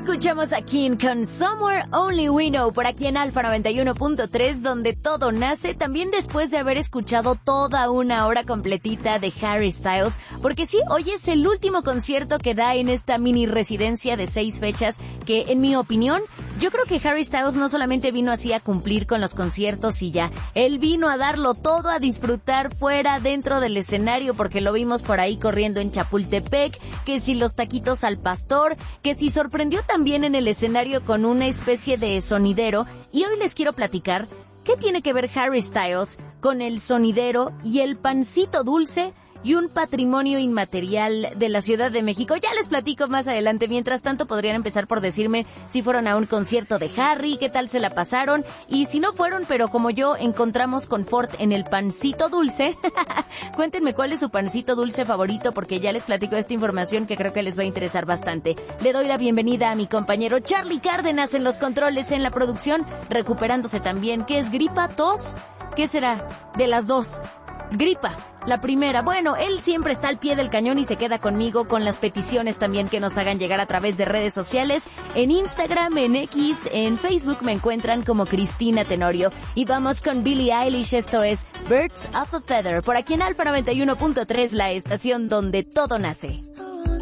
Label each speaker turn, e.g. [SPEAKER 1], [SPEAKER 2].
[SPEAKER 1] Escuchamos a King con Somewhere Only We Know por aquí en Alfa 91.3, donde todo nace, también después de haber escuchado toda una hora completita de Harry Styles, porque sí, hoy es el último concierto que da en esta mini residencia de 6 fechas que, en mi opinión, yo creo que Harry Styles no solamente vino así a cumplir con los conciertos y ya, él vino a darlo todo, a disfrutar fuera, dentro del escenario, porque lo vimos por ahí corriendo en Chapultepec, que si los taquitos al pastor, que si sorprendió también en el escenario con una especie de sonidero, y hoy les quiero platicar qué tiene que ver Harry Styles con el sonidero y el pancito dulce y un patrimonio inmaterial de la Ciudad de México. Ya les platico más adelante. Mientras tanto, podrían empezar por decirme si fueron a un concierto de Harry, qué tal se la pasaron, y si no fueron, pero como yo encontramos confort en el pancito dulce, cuéntenme cuál es su pancito dulce favorito, porque ya les platico esta información que creo que les va a interesar bastante. Le doy la bienvenida a mi compañero Charlie Cárdenas en los controles, en la producción, recuperándose también. ¿Qué es gripa? ¿Tos? ¿Qué será? De las dos. Gripa, la primera. Bueno, él siempre está al pie del cañón y se queda conmigo con las peticiones también que nos hagan llegar a través de redes sociales. En Instagram, en X, en Facebook me encuentran como Cristina Tenorio. Y vamos con Billie Eilish, esto es Birds of a Feather, por aquí en Alfa 91.3, la estación donde todo nace.